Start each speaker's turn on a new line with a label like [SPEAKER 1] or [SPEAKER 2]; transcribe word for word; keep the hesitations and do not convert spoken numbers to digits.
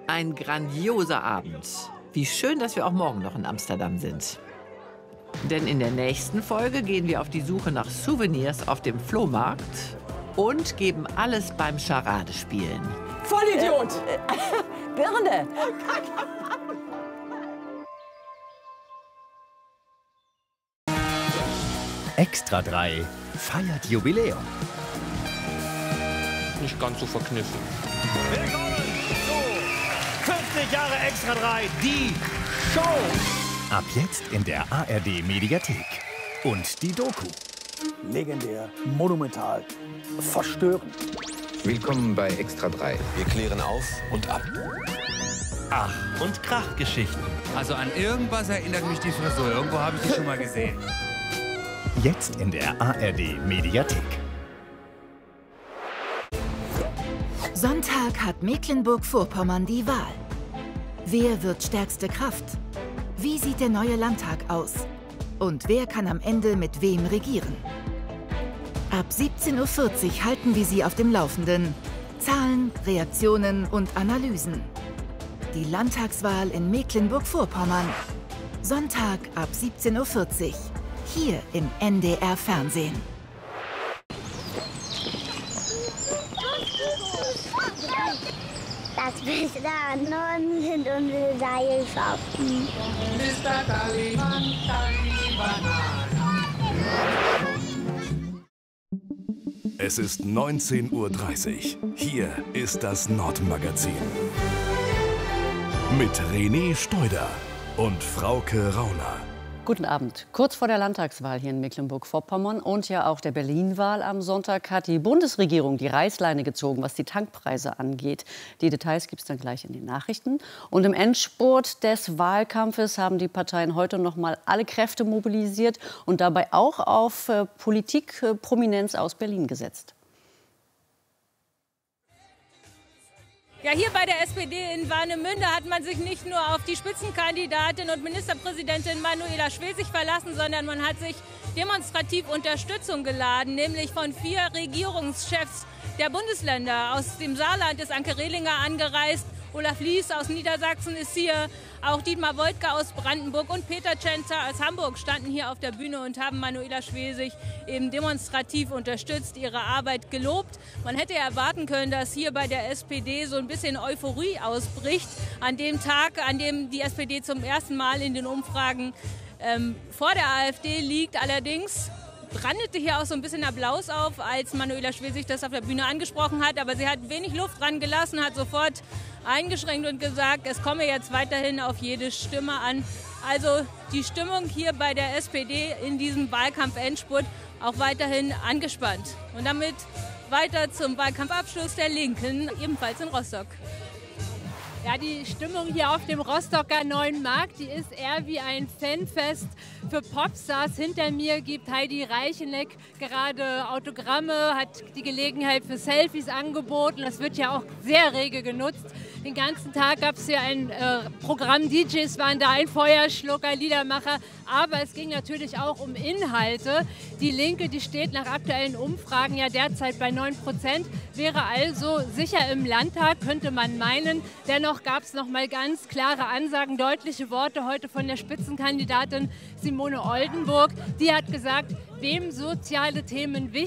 [SPEAKER 1] Ein grandioser Abend. Wie schön, dass wir auch morgen noch in Amsterdam sind. Denn in der nächsten Folge gehen wir auf die Suche nach Souvenirs auf dem Flohmarkt und geben alles beim Charadespielen.
[SPEAKER 2] Vollidiot!
[SPEAKER 3] Äh, äh, Birne!
[SPEAKER 4] Extra drei feiert Jubiläum.
[SPEAKER 5] Nicht ganz so verkniffen.
[SPEAKER 6] Willkommen zu fünfzig Jahre Extra drei, die Show.
[SPEAKER 4] Ab jetzt in der A R D Mediathek. Und die Doku.
[SPEAKER 7] Legendär, monumental, verstörend.
[SPEAKER 8] Willkommen bei Extra drei.
[SPEAKER 9] Wir klären auf und ab.
[SPEAKER 10] Ach, und Krachgeschichten.
[SPEAKER 11] Also an irgendwas erinnert mich die Frisur. Irgendwo habe ich die schon mal gesehen.
[SPEAKER 4] Jetzt in der A R D Mediathek.
[SPEAKER 12] Sonntag hat Mecklenburg-Vorpommern die Wahl. Wer wird stärkste Kraft? Wie sieht der neue Landtag aus? Und wer kann am Ende mit wem regieren? Ab siebzehn Uhr vierzig halten wir Sie auf dem Laufenden. Zahlen, Reaktionen und Analysen. Die Landtagswahl in Mecklenburg-Vorpommern. Sonntag ab siebzehn Uhr vierzig. Hier im N D R-Fernsehen.
[SPEAKER 13] Das Beste daran sind unsere Seilschaften.
[SPEAKER 14] Mister Kalimantan, die Banane.
[SPEAKER 15] Es ist neunzehn Uhr dreißig. Hier ist das Nordmagazin. Mit René Steuder und Frauke Rauner.
[SPEAKER 16] Guten Abend. Kurz vor der Landtagswahl hier in Mecklenburg-Vorpommern und ja auch der Berlin-Wahl am Sonntag hat die Bundesregierung die Reißleine gezogen, was die Tankpreise angeht. Die Details gibt es dann gleich in den Nachrichten. Und im Endspurt des Wahlkampfes haben die Parteien heute noch mal alle Kräfte mobilisiert und dabei auch auf äh, Politikprominenz aus Berlin gesetzt.
[SPEAKER 17] Ja, hier bei der S P D in Warnemünde hat man sich nicht nur auf die Spitzenkandidatin und Ministerpräsidentin Manuela Schwesig verlassen, sondern man hat sich demonstrativ Unterstützung geladen, nämlich von vier Regierungschefs der Bundesländer. Aus dem Saarland ist Anke Rehlinger angereist, Olaf Lies aus Niedersachsen ist hier, auch Dietmar Woidke aus Brandenburg und Peter Tschentscher aus Hamburg standen hier auf der Bühne und haben Manuela Schwesig eben demonstrativ unterstützt, ihre Arbeit gelobt. Man hätte erwarten können, dass hier bei der S P D so ein bisschen Euphorie ausbricht, an dem Tag, an dem die S P D zum ersten Mal in den Umfragen ähm, vor der AfD liegt. Allerdings brandete hier auch so ein bisschen Applaus auf, als Manuela Schwesig das auf der Bühne angesprochen hat. Aber sie hat wenig Luft dran gelassen, hat sofort eingeschränkt und gesagt, es komme jetzt weiterhin auf jede Stimme an. Also die Stimmung hier bei der S P D in diesem Wahlkampf-Endspurt auch weiterhin angespannt. Und damit weiter zum Wahlkampfabschluss der Linken, ebenfalls in Rostock.
[SPEAKER 18] Ja, die Stimmung hier auf dem Rostocker Neuen Markt, die ist eher wie ein Fanfest für Popstars. Hinter mir gibt Heidi Reicheneck gerade Autogramme, hat die Gelegenheit für Selfies angeboten. Das wird ja auch sehr rege genutzt. Den ganzen Tag gab es hier ein äh, Programm, D Js waren da, ein Feuerschlucker, Liedermacher. Aber es ging natürlich auch um Inhalte. Die Linke, die steht nach aktuellen Umfragen ja derzeit bei neun Prozent, wäre also sicher im Landtag, könnte man meinen. Dennoch gab es noch mal ganz klare Ansagen, deutliche Worte heute von der Spitzenkandidatin Simone Oldenburg. Die hat gesagt, wem soziale Themen wichtig